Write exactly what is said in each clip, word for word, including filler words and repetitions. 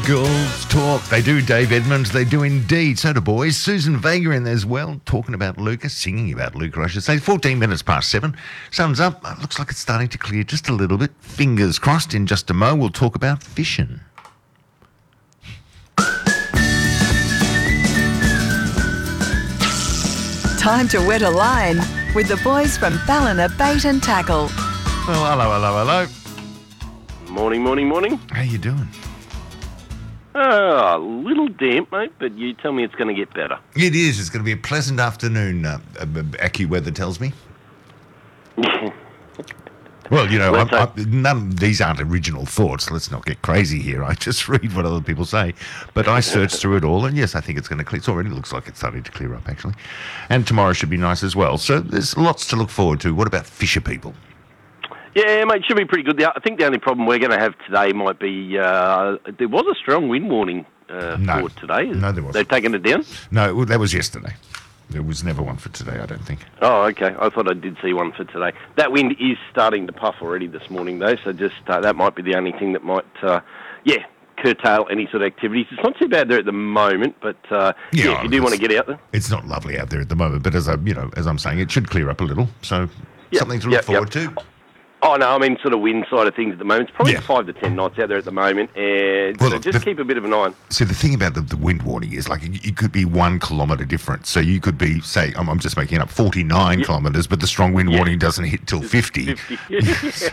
Girls talk. They do, Dave Edmonds. They do indeed. So do boys. Susan Vega in there as well, talking about Luca, singing about Luca, I should say. fourteen minutes past seven. Sun's up. It looks like it's starting to clear just a little bit. Fingers crossed. In just a mo, we'll talk about fishing. Time to wet a line with the boys from Ballina Bait and Tackle. Well, hello, hello, hello. Morning, morning, morning. How you doing? Uh, a little damp, mate, but you tell me it's going to get better. It is. It's going to be a pleasant afternoon, uh, uh, AccuWeather tells me. Well, you know, I'm, I'm, none, these aren't original thoughts. Let's not get crazy here. I just read what other people say. But I searched through it all, and yes, I think it's going to clear. It already looks like it's starting to clear up, actually. And tomorrow should be nice as well. So there's lots to look forward to. What about fisher people? Yeah, mate, should be pretty good. I think the only problem we're going to have today might be uh, there was a strong wind warning uh, no. for today. No, there wasn't. They've taken it down? No, that was yesterday. There was never one for today, I don't think. Oh, okay. I thought I did see one for today. That wind is starting to puff already this morning, though, so just uh, that might be the only thing that might, uh, yeah, curtail any sort of activities. It's not too bad there at the moment, but uh, yeah, yeah, if you do want to get out there. It's not lovely out there at the moment, but as I, you know, as I'm saying, it should clear up a little, so yep, something to look yep, forward yep. to. Oh, no, I mean sort of wind side of things at the moment. It's probably yeah. five to ten knots out there at the moment, and well, so just the, keep a bit of an eye on. So the thing about the, the wind warning is, like, it, it could be one kilometre difference. So you could be, say, I'm, I'm just making it up, forty-nine yep. kilometres, but the strong wind yep. warning doesn't hit till fifty. fifty.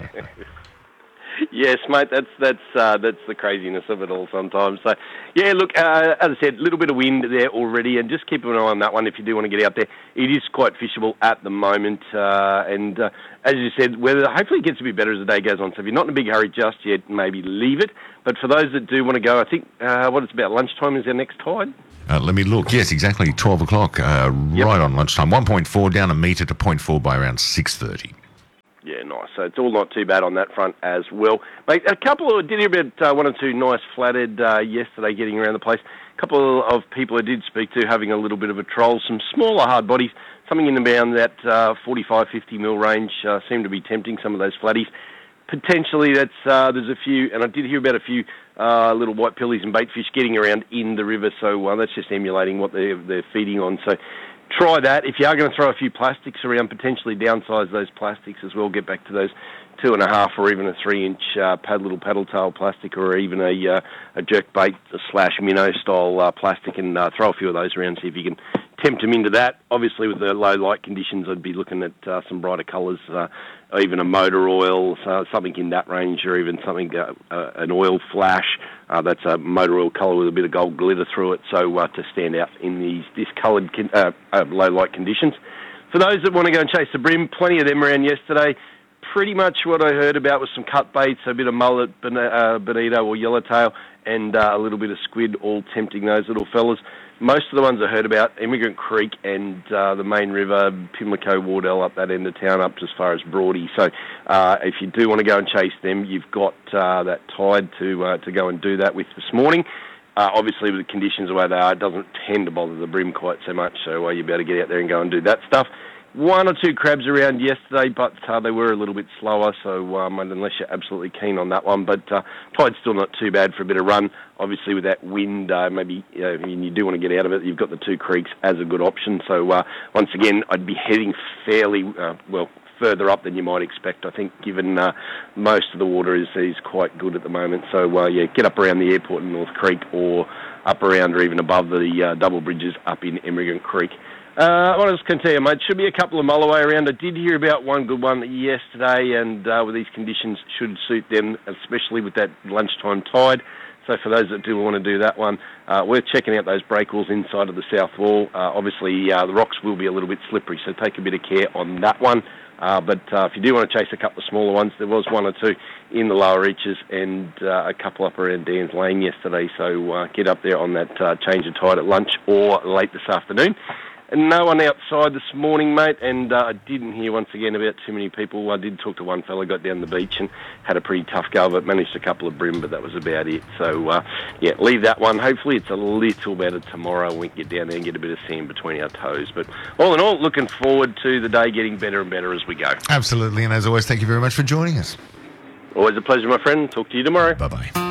Yes, mate, that's that's uh, that's the craziness of it all sometimes. So, yeah, look, uh, as I said, a little bit of wind there already, and just keep an eye on that one if you do want to get out there. It is quite fishable at the moment, uh, and uh, as you said, weather hopefully it gets a bit better as the day goes on. So if you're not in a big hurry just yet, maybe leave it. But for those that do want to go, I think, uh, what it's about lunchtime is our next tide. Uh, let me look. Yes, exactly, twelve o'clock, uh, yep. right on lunchtime. one point four down a metre to zero point four by around six thirty. Yeah, nice. So it's all not too bad on that front as well. Mate, a couple of, did hear about uh, one or two nice flathead uh, yesterday getting around the place. A couple of people I did speak to having a little bit of a troll. Some smaller hard bodies, something in around that uh, forty-five, fifty mil range uh, seem to be tempting some of those flatties. Potentially that's, uh, there's a few, and I did hear about a few uh, little white pillies and baitfish getting around in the river, so uh, that's just emulating what they're, they're feeding on. So try that. If you are going to throw a few plastics around, potentially downsize those plastics as well. Get back to those two and a half or even a three-inch uh, pad, little paddle tail plastic, or even a uh, a jerk bait slash minnow style uh, plastic, and uh, throw a few of those around. See if you can tempt them into that. Obviously, with the low light conditions, I'd be looking at uh, some brighter colours, uh, even a motor oil, so something in that range, or even something uh, uh, an oil flash. Uh, that's a motor oil colour with a bit of gold glitter through it, so uh, to stand out in these discoloured con- uh, uh, low light conditions. For those that want to go and chase the brim, plenty of them around yesterday. Pretty much what I heard about was some cut baits, a bit of mullet, uh, bonito or yellowtail, and uh, a little bit of squid, all tempting those little fellas. Most of the ones I heard about, Immigrant Creek and uh, the main river, Pimlico, Wardell, up that end of town, up to as far as Broady. So uh, if you do want to go and chase them, you've got uh, that tide to uh, to go and do that with this morning. Uh, obviously, with the conditions the way they are, it doesn't tend to bother the brim quite so much, so uh, you better get out there and go and do that stuff. One or two crabs around yesterday, but uh, they were a little bit slower, so um, unless you're absolutely keen on that one. But uh, tide's still not too bad for a bit of run. Obviously, with that wind, uh, maybe you know, you do want to get out of it. You've got the two creeks as a good option. So uh, once again, I'd be heading fairly, uh, well, further up than you might expect, I think, given uh, most of the water is, is quite good at the moment. So, uh, yeah, get up around the airport in North Creek, or up around or even above the uh, double bridges up in Immigrant Creek. Uh, what else can I tell you, mate? Should be a couple of mulloway around. I did hear about one good one yesterday, and uh, with these conditions, should suit them, especially with that lunchtime tide. So for those that do want to do that one, uh, we're checking out those breakwalls inside of the south wall. Uh, obviously, uh, the rocks will be a little bit slippery, so take a bit of care on that one. Uh, but uh, if you do want to chase a couple of smaller ones, there was one or two in the lower reaches, and uh, a couple up around Dan's Lane yesterday. So uh, get up there on that uh, change of tide at lunch or late this afternoon. And no one outside this morning, mate, and uh, I didn't hear once again about too many people. I did talk to one fella, got down the beach and had a pretty tough go, but managed a couple of brim, but that was about it. So, uh, yeah, leave that one. Hopefully it's a little better tomorrow. We can get down there and get a bit of sand between our toes. But all in all, looking forward to the day getting better and better as we go. Absolutely, and as always, thank you very much for joining us. Always a pleasure, my friend. Talk to you tomorrow. Bye-bye.